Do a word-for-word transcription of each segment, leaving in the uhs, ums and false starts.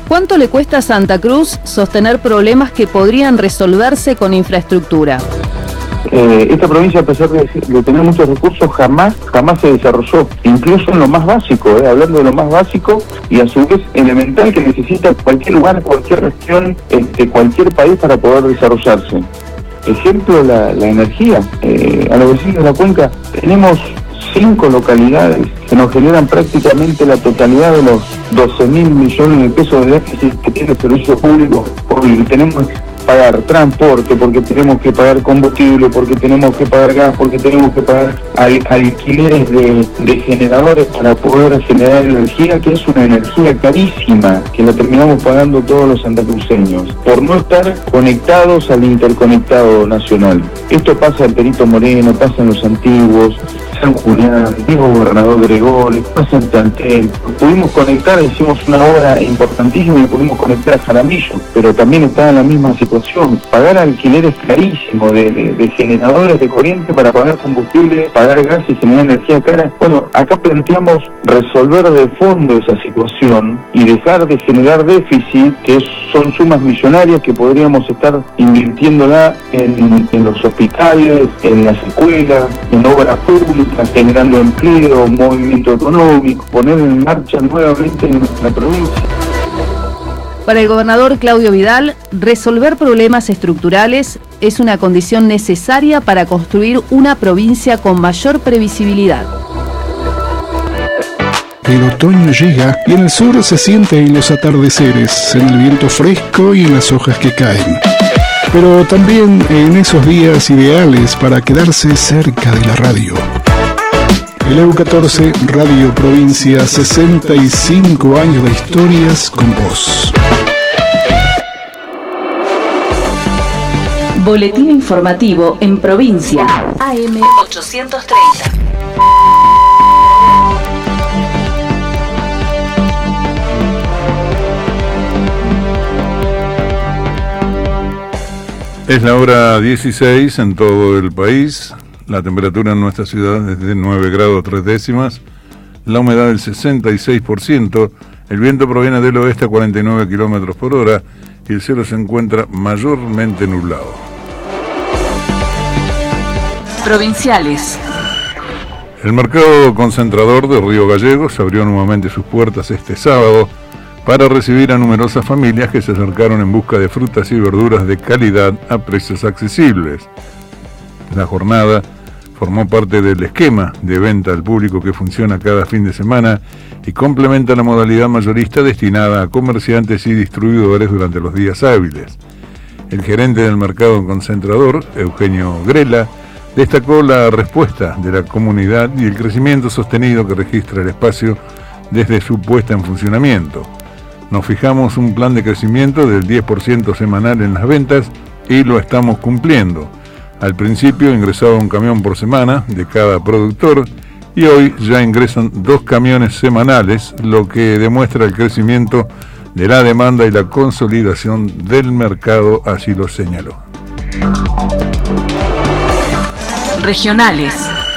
¿Cuánto le cuesta a Santa Cruz sostener problemas que podrían resolverse con infraestructura? Eh, esta provincia, a pesar de, de tener muchos recursos, jamás jamás se desarrolló, incluso en lo más básico, eh, hablando de lo más básico y a su vez elemental que necesita cualquier lugar, cualquier región, este, cualquier país para poder desarrollarse. Ejemplo, la, la energía. Eh, a los vecinos de la cuenca tenemos cinco localidades que nos generan prácticamente la totalidad de los doce mil millones de pesos de déficit que tiene el servicio público, porque tenemos que pagar transporte, porque tenemos que pagar combustible, porque tenemos que pagar gas, porque tenemos que pagar al, alquileres de, de generadores para poder generar energía, que es una energía carísima, que la terminamos pagando todos los santacruceños, por no estar conectados al interconectado nacional. Esto pasa en Perito Moreno, pasa en Los Antiguos, San Julián, Diego Gobernador Gregores, pasa en Tantel. Pudimos conectar, hicimos una obra importantísima y pudimos conectar a Jaramillo, pero también está en la misma situación. Pagar alquileres carísimos de, de, de generadores de corriente para pagar combustible, pagar gas y generar energía cara. Bueno, acá planteamos resolver de fondo esa situación y dejar de generar déficit, que son sumas millonarias que podríamos estar invirtiéndola en, en los hospitales, en las escuelas, en obras públicas, generando empleo, movimiento económico, poner en marcha nuevamente en nuestra provincia. Para el gobernador Claudio Vidal, resolver problemas estructurales es una condición necesaria para construir una provincia con mayor previsibilidad. El otoño llega y en el sur se siente en los atardeceres, en el viento fresco y en las hojas que caen. Pero también en esos días ideales para quedarse cerca de la radio. El E U catorce, Radio Provincia, sesenta y cinco años de historias con vos. Boletín informativo en provincia. A M ochocientos treinta. Es la hora dieciséis en todo el país. La temperatura en nuestra ciudad es de nueve grados tres décimas. La humedad del sesenta y seis por ciento. El viento proviene del oeste a cuarenta y nueve kilómetros por hora y el cielo se encuentra mayormente nublado. Provinciales. El mercado concentrador de Río Gallegos abrió nuevamente sus puertas este sábado para recibir a numerosas familias que se acercaron en busca de frutas y verduras de calidad a precios accesibles. La jornada formó parte del esquema de venta al público que funciona cada fin de semana y complementa la modalidad mayorista destinada a comerciantes y distribuidores durante los días hábiles. El gerente del mercado concentrador, Eugenio Grela, destacó la respuesta de la comunidad y el crecimiento sostenido que registra el espacio desde su puesta en funcionamiento. Nos fijamos un plan de crecimiento del diez por ciento semanal en las ventas y lo estamos cumpliendo. Al principio ingresaba un camión por semana de cada productor y hoy ya ingresan dos camiones semanales, lo que demuestra el crecimiento de la demanda y la consolidación del mercado, así lo señaló. Regionales.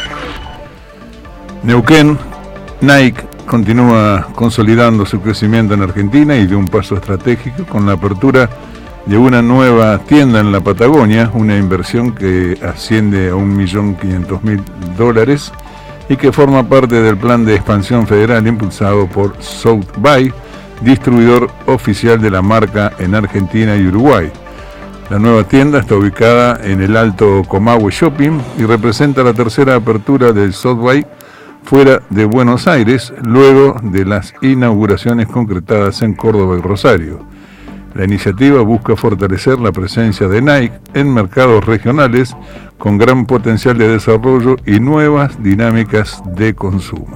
Neuquén, Nike continúa consolidando su crecimiento en Argentina y de un paso estratégico con la apertura de una nueva tienda en la Patagonia, una inversión que asciende a un millón quinientos mil dólares y que forma parte del plan de expansión federal impulsado por South By, distribuidor oficial de la marca en Argentina y Uruguay. La nueva tienda está ubicada en el Alto Comahue Shopping y representa la tercera apertura del South By fuera de Buenos Aires, luego de las inauguraciones concretadas en Córdoba y Rosario. La iniciativa busca fortalecer la presencia de Nike en mercados regionales con gran potencial de desarrollo y nuevas dinámicas de consumo.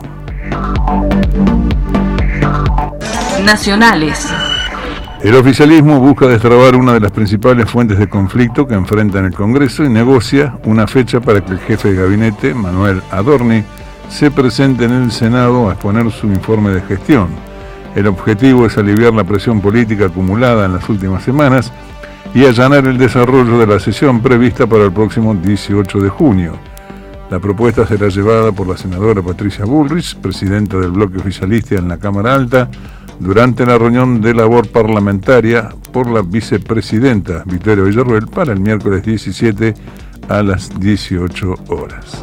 Nacionales. El oficialismo busca destrabar una de las principales fuentes de conflicto que enfrenta en el Congreso y negocia una fecha para que el jefe de gabinete, Manuel Adorni, se presente en el Senado a exponer su informe de gestión. El objetivo es aliviar la presión política acumulada en las últimas semanas y allanar el desarrollo de la sesión prevista para el próximo dieciocho de junio. La propuesta será llevada por la senadora Patricia Bullrich, presidenta del bloque oficialista en la Cámara Alta, durante la reunión de labor parlamentaria por la vicepresidenta Victoria Villarruel para el miércoles diecisiete a las dieciocho horas.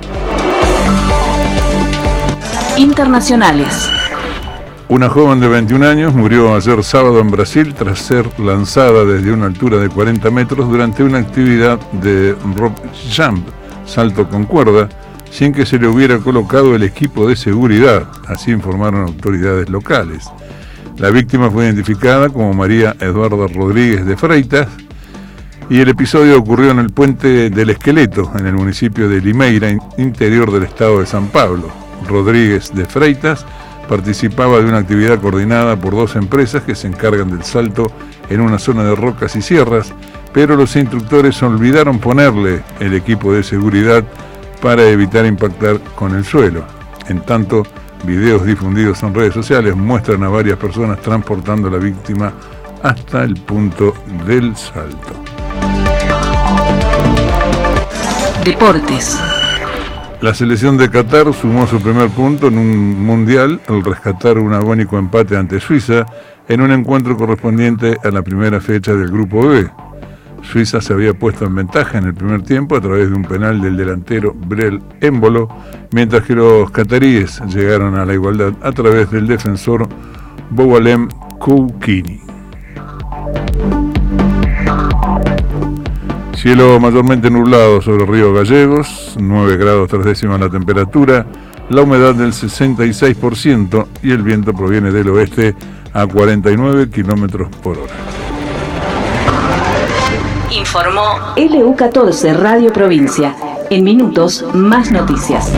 Internacionales. Una joven de veintiún años murió ayer sábado en Brasil tras ser lanzada desde una altura de cuarenta metros durante una actividad de rope jump, salto con cuerda, sin que se le hubiera colocado el equipo de seguridad, así informaron autoridades locales. La víctima fue identificada como María Eduarda Rodríguez de Freitas y el episodio ocurrió en el Puente del Esqueleto, en el municipio de Limeira, interior del estado de San Pablo. Rodríguez de Freitas participaba de una actividad coordinada por dos empresas que se encargan del salto en una zona de rocas y sierras, pero los instructores olvidaron ponerle el equipo de seguridad para evitar impactar con el suelo. En tanto, videos difundidos en redes sociales muestran a varias personas transportando a la víctima hasta el punto del salto. Deportes. La selección de Qatar sumó su primer punto en un mundial al rescatar un agónico empate ante Suiza en un encuentro correspondiente a la primera fecha del Grupo B. Suiza se había puesto en ventaja en el primer tiempo a través de un penal del delantero Brel Embolo, mientras que los cataríes llegaron a la igualdad a través del defensor Boualem Koukini. Cielo mayormente nublado sobre Río Gallegos, nueve grados tres décimas la temperatura, la humedad del sesenta y seis por ciento y el viento proviene del oeste a cuarenta y nueve kilómetros por hora. Informó L U catorce Radio Provincia. En minutos, más noticias.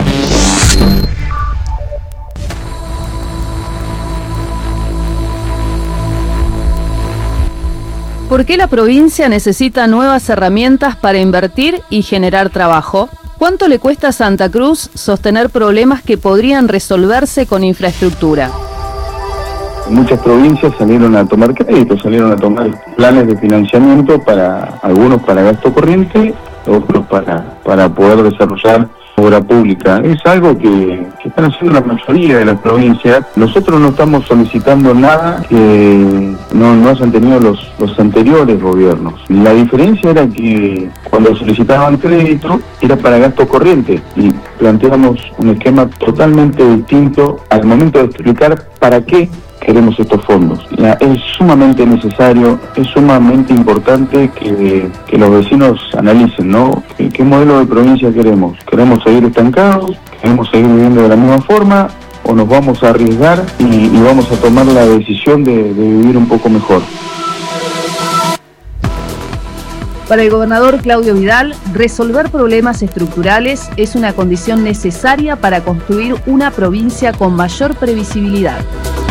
¿Por qué la provincia necesita nuevas herramientas para invertir y generar trabajo? ¿Cuánto le cuesta a Santa Cruz sostener problemas que podrían resolverse con infraestructura? Muchas provincias salieron a tomar créditos, salieron a tomar planes de financiamiento, para algunos para gasto corriente, otros para, para poder desarrollar obra pública. Es algo que, que están haciendo la mayoría de las provincias. Nosotros no estamos solicitando nada que no, no hayan tenido los, los anteriores gobiernos. La diferencia era que cuando solicitaban crédito era para gasto corriente y planteamos un esquema totalmente distinto al momento de explicar para qué queremos estos fondos. Ya, es sumamente necesario, es sumamente importante que, que los vecinos analicen, ¿no? ¿Qué, qué modelo de provincia queremos? ¿Queremos seguir estancados? ¿Queremos seguir viviendo de la misma forma? ¿O nos vamos a arriesgar y, y vamos a tomar la decisión de, de vivir un poco mejor? Para el gobernador Claudio Vidal, resolver problemas estructurales es una condición necesaria para construir una provincia con mayor previsibilidad.